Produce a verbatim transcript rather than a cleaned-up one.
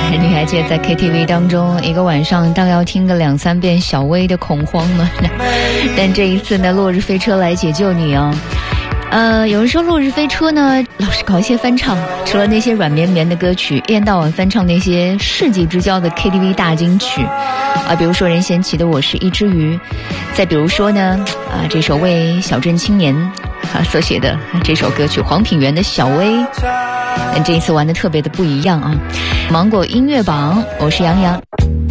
你还记得在 K T V 当中一个晚上大概要听个两三遍小薇的恐慌吗？但这一次呢，落日飞车来解救你啊。呃，有人说落日飞车呢老是搞一些翻唱，除了那些软绵绵的歌曲，一天到晚翻唱那些世纪之交的 K T V 大金曲啊，比如说任贤齐的我是一只鱼，再比如说呢啊这首为小镇青年啊所写的这首歌曲黄品源的小薇。但这一次玩的特别的不一样啊。芒果音乐榜，我是杨洋。